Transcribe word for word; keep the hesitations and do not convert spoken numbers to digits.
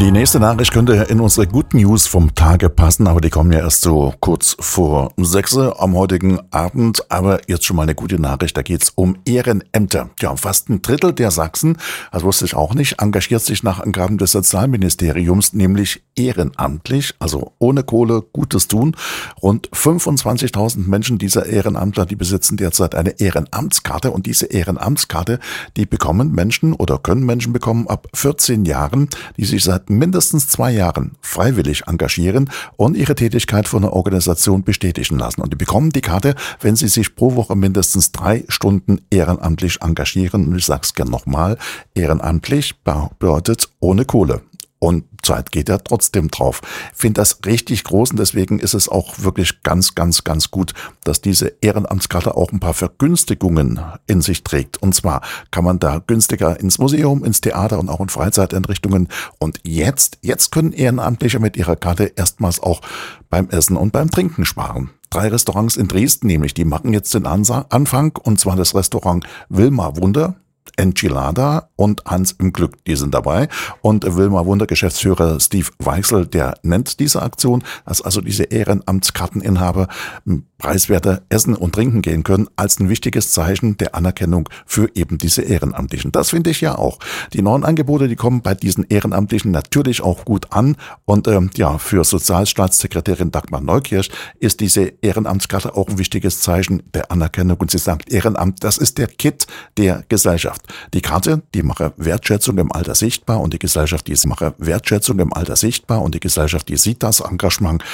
Die nächste Nachricht könnte in unsere Good News vom Tage passen, aber die kommen ja erst so kurz vor sechs am heutigen Abend. Aber jetzt schon mal eine gute Nachricht, da geht's um Ehrenämter. Ja, fast ein Drittel der Sachsen, das wusste ich auch nicht, engagiert sich nach Angaben des Sozialministeriums, nämlich ehrenamtlich, also ohne Kohle, Gutes tun. Rund fünfundzwanzigtausend Menschen dieser Ehrenamtler, die besitzen derzeit eine Ehrenamtskarte, und diese Ehrenamtskarte, die bekommen Menschen oder können Menschen bekommen ab vierzehn Jahren, die sich seit mindestens zwei Jahren freiwillig engagieren und ihre Tätigkeit von der Organisation bestätigen lassen. Und die bekommen die Karte, wenn sie sich pro Woche mindestens drei Stunden ehrenamtlich engagieren. Und ich sage es gern nochmal, ehrenamtlich bedeutet ohne Kohle. Und Zeit geht ja trotzdem drauf. Ich finde das richtig groß, und deswegen ist es auch wirklich ganz, ganz, ganz gut, dass diese Ehrenamtskarte auch ein paar Vergünstigungen in sich trägt. Und zwar kann man da günstiger ins Museum, ins Theater und auch in Freizeiteinrichtungen. Und jetzt, jetzt können Ehrenamtliche mit ihrer Karte erstmals auch beim Essen und beim Trinken sparen. Drei Restaurants in Dresden nämlich, die machen jetzt den Anfang, und zwar das Restaurant Wilma Wunder, Enchilada und Hans im Glück, die sind dabei. Und Wilma Wunder Geschäftsführer Steve Weichsel, der nennt diese Aktion, dass also diese Ehrenamtskarteninhaber preiswerter essen und trinken gehen können, als ein wichtiges Zeichen der Anerkennung für eben diese Ehrenamtlichen. Das finde ich ja auch. Die neuen Angebote, die kommen bei diesen Ehrenamtlichen natürlich auch gut an. Und ähm, ja, für Sozialstaatssekretärin Dagmar Neukirch ist diese Ehrenamtskarte auch ein wichtiges Zeichen der Anerkennung. Und sie sagt, Ehrenamt, das ist der Kitt der Gesellschaft. Die Karte, die mache Wertschätzung im Alter sichtbar, und die Gesellschaft, die mache Wertschätzung im Alter sichtbar, und die Gesellschaft, die sieht das Engagement